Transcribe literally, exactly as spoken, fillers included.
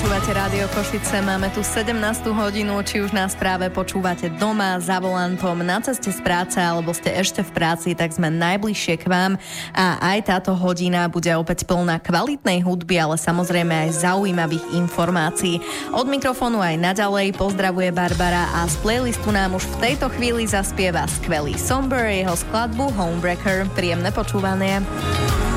Počúvate Rádio Košice, máme tu sedemnástu hodinu, či už nás práve počúvate doma, za volantom, na ceste z práce, alebo ste ešte v práci, tak sme najbližšie k vám a aj táto hodina bude opäť plná kvalitnej hudby, ale samozrejme aj zaujímavých informácií. Od mikrofónu aj naďalej pozdravuje Barbara a z playlistu nám už v tejto chvíli zaspieva skvelý Somber, jeho skladbu Homebreaker. Príjemné počúvanie.